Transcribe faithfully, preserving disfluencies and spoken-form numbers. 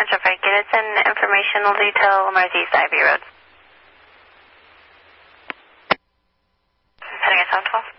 Central Freight. It's in informational detail, Northeast Ivy Road. Heading at seven twelve.